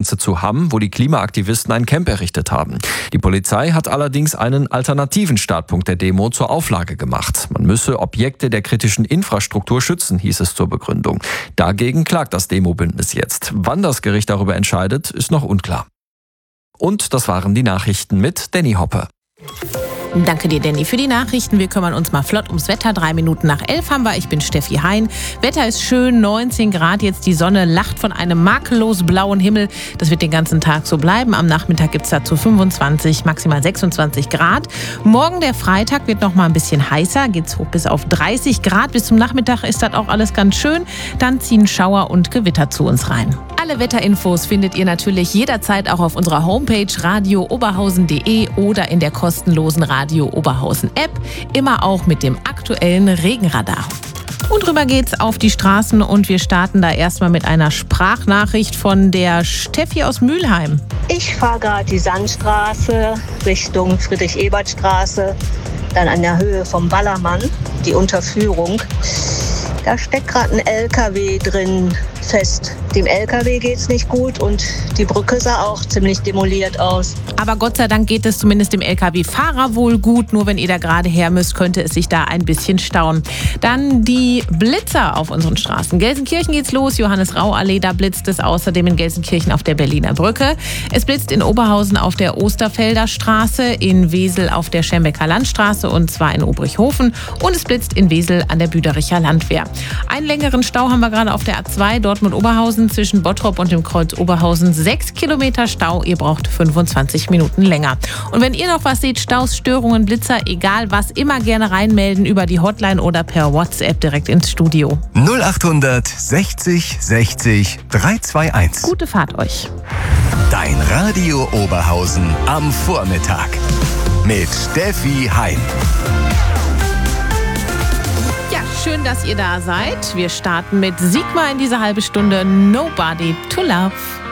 Grenze zu Hamm, wo die Klimaaktivisten ein Camp errichtet haben. Die Polizei hat allerdings einen alternativen Startpunkt der Demo zur Auflage gemacht. Man müsse Objekte der kritischen Infrastruktur schützen, hieß es zur Begründung. Dagegen klagt das Demobündnis jetzt. Wann das Gericht darüber entscheidet, ist noch unklar. Und das waren die Nachrichten mit Danny Hoppe. Danke dir, Danny, für die Nachrichten. Wir kümmern uns mal flott ums Wetter. 3 Minuten nach 11 haben wir. Ich bin Steffi Hein. Wetter ist schön, 19 Grad jetzt. Die Sonne lacht von einem makellos blauen Himmel. Das wird den ganzen Tag so bleiben. Am Nachmittag gibt es dazu 25, maximal 26 Grad. Morgen, der Freitag, wird noch mal ein bisschen heißer. Geht's hoch bis auf 30 Grad. Bis zum Nachmittag ist das auch alles ganz schön. Dann ziehen Schauer und Gewitter zu uns rein. Alle Wetterinfos findet ihr natürlich jederzeit auch auf unserer Homepage radiooberhausen.de oder in der kostenlosen Radio Oberhausen App, immer auch mit dem aktuellen Regenradar. Und rüber geht's auf die Straßen und wir starten da erstmal mit einer Sprachnachricht von der Steffi aus Mülheim. Ich fahre gerade die Sandstraße Richtung Friedrich-Ebert-Straße, dann an der Höhe vom Ballermann, die Unterführung. Da steckt gerade ein LKW drin fest. Dem LKW geht's nicht gut und die Brücke sah auch ziemlich demoliert aus. Aber Gott sei Dank geht es zumindest dem LKW-Fahrer wohl gut. Nur wenn ihr da gerade her müsst, könnte es sich da ein bisschen stauen. Dann die Blitzer auf unseren Straßen. Gelsenkirchen geht's los, Johannes-Rau-Allee, da blitzt es außerdem in Gelsenkirchen auf der Berliner Brücke. Es blitzt in Oberhausen auf der Osterfelder Straße, in Wesel auf der Schembecker Landstraße und zwar in Obrichhofen. Und es blitzt in Wesel an der Büdericher Landwehr. Einen längeren Stau haben wir gerade auf der A2 Dortmund-Oberhausen zwischen Bottrop und dem Kreuz Oberhausen. 6 Kilometer Stau, ihr braucht 25 Minuten länger. Und wenn ihr noch was seht, Staus, Störungen, Blitzer, egal was, immer gerne reinmelden über die Hotline oder per WhatsApp direkt ins Studio. 0800 60 60 321. Gute Fahrt euch. Dein Radio Oberhausen am Vormittag mit Steffi Hein. Ja, schön, dass ihr da seid. Wir starten mit Sigma in diese halbe Stunde. Nobody to Love.